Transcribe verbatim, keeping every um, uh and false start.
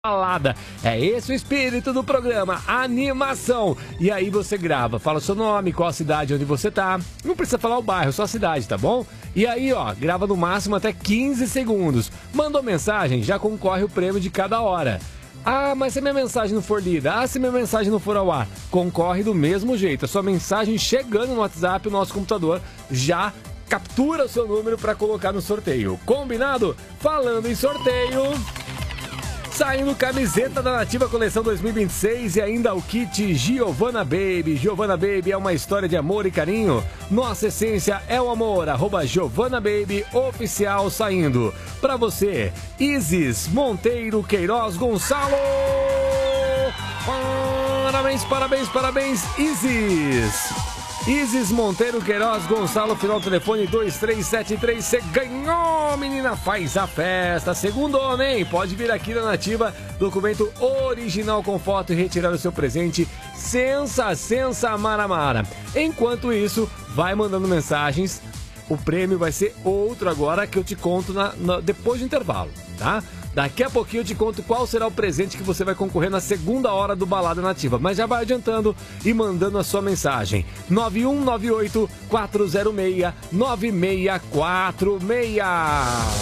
Balada. É esse o espírito do programa, animação. E aí você grava, fala o seu nome, qual a cidade onde você tá. Não precisa falar o bairro, só a cidade, tá bom? E aí, ó, grava no máximo até quinze segundos. Mandou mensagem, já concorre o prêmio de cada hora. Ah, mas se minha mensagem não for lida, ah, se minha mensagem não for ao ar, concorre do mesmo jeito. A sua mensagem chegando no WhatsApp, o nosso computador já captura o seu número para colocar no sorteio. Combinado? Falando em sorteio... Saindo camiseta da Nativa Coleção dois mil e vinte e seis e ainda o kit Giovanna Baby. Giovanna Baby é uma história de amor e carinho. Nossa essência é o amor. Arroba Giovanna Baby Oficial saindo. Pra você, Isis Monteiro Queiroz Gonçalo. Parabéns, parabéns, parabéns, Isis. Isis Monteiro Queiroz Gonçalo, final do telefone dois três sete três. Você ganhou, menina, faz a festa. Segundo homem, pode vir aqui na Nativa, documento original com foto e retirar o seu presente. Sensa, sensa, mara, mara. Enquanto isso, vai mandando mensagens. O prêmio vai ser outro agora que eu te conto na, na, depois do intervalo, tá? Daqui a pouquinho eu te conto qual será o presente que você vai concorrer na segunda hora do Balada Nativa. Mas já vai adiantando e mandando a sua mensagem. nove um nove oito quatro zero seis nove seis quatro seis.